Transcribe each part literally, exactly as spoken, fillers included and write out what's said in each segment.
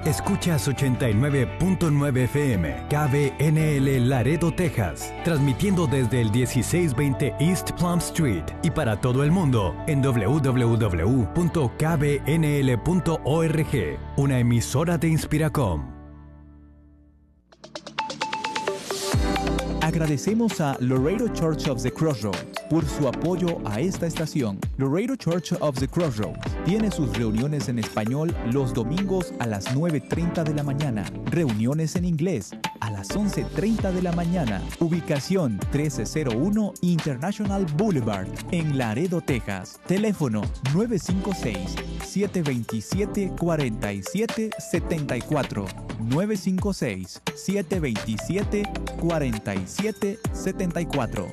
Escuchas ochenta y nueve punto nueve F M, K B N L Laredo, Texas, transmitiendo desde el dieciséis veinte East Plum Street y para todo el mundo en doble u doble u doble u punto k b n l punto org, una emisora de Inspiracom. Agradecemos a Laredo Church of the Crossroads por su apoyo a esta estación. Laredo Church of the Crossroads tiene sus reuniones en español los domingos a las nueve treinta de la mañana, reuniones en inglés a las once treinta de la mañana. Ubicación trece cero uno International Boulevard en Laredo, Texas. Teléfono nueve cinco seis, siete dos siete, cuatro siete siete cuatro. nueve cinco seis, siete dos siete, cuatro siete siete cuatro.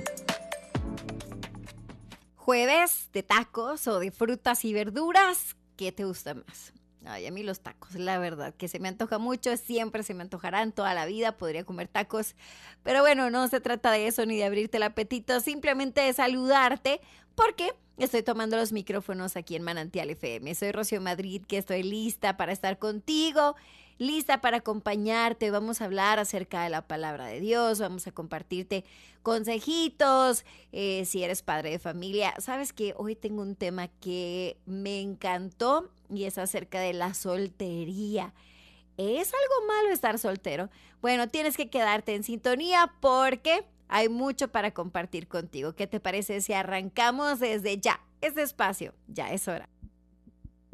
Jueves de tacos o de frutas y verduras, ¿qué te gusta más? Ay, a mí los tacos, la verdad, que se me antoja mucho, siempre se me antojarán toda la vida, podría comer tacos, pero bueno, no se trata de eso ni de abrirte el apetito, simplemente de saludarte, porque estoy tomando los micrófonos aquí en Manantial F M. Soy Rocío Madrid, que estoy lista para estar contigo, lista para acompañarte. Vamos a hablar acerca de la palabra de Dios, vamos a compartirte consejitos, eh, si eres padre de familia. Sabes que hoy tengo un tema que me encantó y es acerca de la soltería. ¿Es algo malo estar soltero? Bueno, tienes que quedarte en sintonía porque hay mucho para compartir contigo. ¿Qué te parece si arrancamos desde ya? Este espacio, ya es hora.